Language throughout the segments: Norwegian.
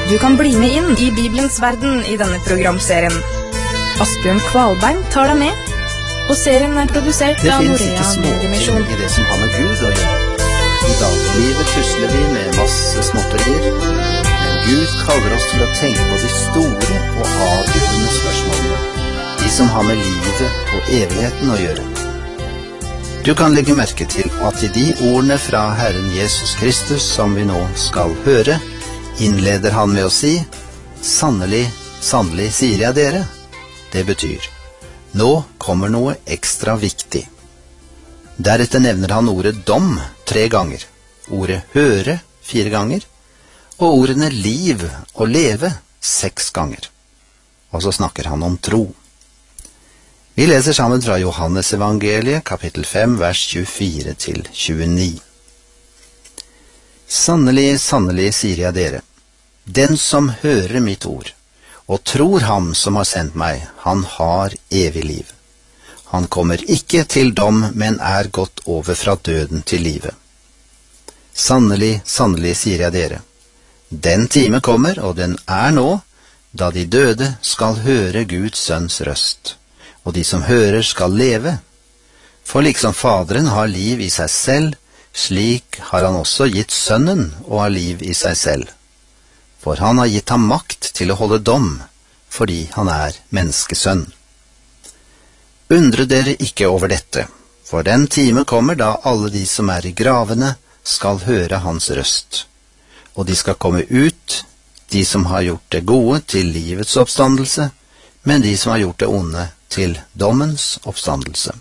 Du kan bli med inn i Bibelens verden i denne programserien. Asbjørn Kvalbein tar deg med, og serien er produsert av Norea Mediemisjon. Det finnes ikke småting i det som har med Gud å gjøre. I dagliglivet tusler vi med masse småtterier, men Gud kaller oss til å tenke på de store og avgjørende spørsmålene, de som har med livet og evigheten å gjøre. Du kan legge merke til at i de ordene fra Herren Jesus Kristus som vi nå skal høre, innleder han med å si, «Sannelig, sannelig sier jeg dere». Det betyr, nå kommer noe ekstra viktig. Deretter nevner han ordet dom 3 ganger, ordet høre 4 ganger, og ordene liv og leve 6 ganger. Og så snakker han om tro. Vi leser sammen fra Johannes evangeliet, kapittel 5, vers 24-29. Sannelig, sannelig sier jeg dere, den som hører mitt ord, og tror ham som har sendt meg, han har evig liv. Han kommer ikke til dom, men er gått over fra døden til livet. Sannelig, sannelig sier jeg dere, den time kommer, og den er nå, da de døde skal høre Guds sønns røst, og de som hører skal leve. For liksom Faderen har liv i seg selv, slik har han også gitt sønnen å ha liv i seg selv. For han har gitt ham makt til å holde dom, fordi han er menneskesønn. Undre dere ikke over dette, for den time kommer da alle de som er i gravene skal høre hans røst, og de skal komme ut, de som har gjort det gode til livets oppstandelse, men de som har gjort det onde til dommens oppstandelse.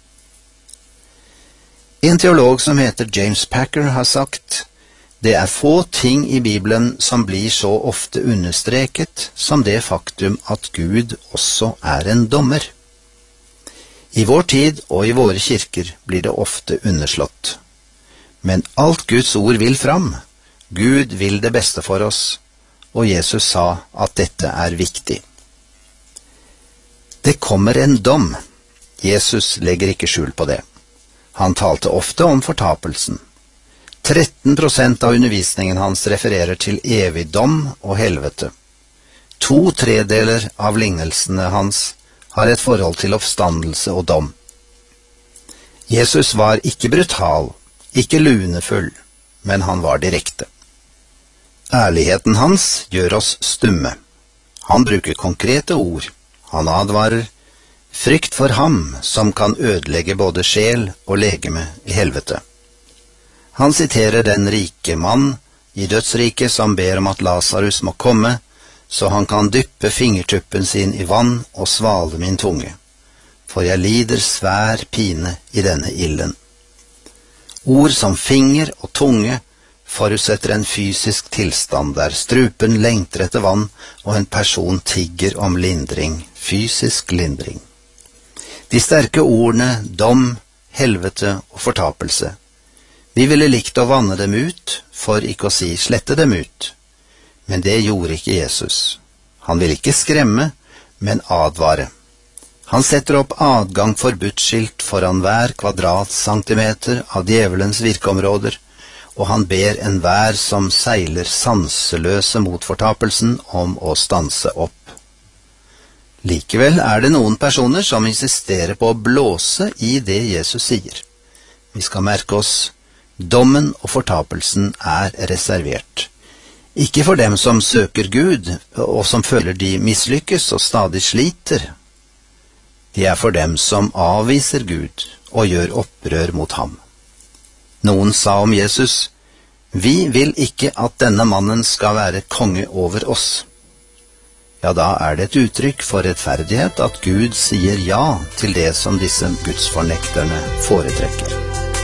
En teolog som heter James Packer har sagt, det er få ting i Bibelen som blir så ofte understreket som det faktum at Gud også er en dommer. I vår tid og i våre kirker blir det ofte underslått. Men alt Guds ord vil fram. Gud vil det beste for oss, og Jesus sa at dette er viktig. Det kommer en dom. Jesus legger ikke skjul på det. Han talte ofte om fortapelsen. 13% av undervisningen hans refererer til evig dom og helvete. 2/3 av lignelsene hans har et forhold til oppstandelse og dom. Jesus var ikke brutal, ikke lunefull, men han var direkte. Ærligheten hans gjør oss stumme. Han bruker konkrete ord. Han advarer, frykt for ham som kan ødelegge både sjel og legeme i helvete. Han siterer den rike mann i dødsriket som ber om at Lazarus må komme, så han kan dyppe fingertuppen sin i vann og svale min tunge, for jeg lider svær pine i denne ilden. Ord som finger og tunge forutsetter en fysisk tilstand der strupen lengter etter vann og en person tigger om lindring, fysisk lindring. De sterke ordene dom, helvete og fortapelse. Vi ville likt å vanne dem ut, for ikke å si slette dem ut. Men det gjorde ikke Jesus. Han ville ikke skremme, men advare. Han setter opp adgang forbudsskilt foran hver kvadratcentimeter av djevelens virkeområder, og han ber enhver som seiler sanseløse mot fortapelsen om å stanse opp. Likevel er det noen personer som insisterer på å blåse i det Jesus sier. Vi skal merke oss, dommen og fortapelsen er reservert. Ikke for dem som søker Gud, og som føler de mislykkes og stadig sliter. De er for dem som avviser Gud og gjør opprør mot ham. Noen sa om Jesus, vi vil ikke at denne mannen skal være konge over oss. Ja, da er det et uttrykk for rettferdighet at Gud sier ja til det som disse gudsfornekterne foretrekker.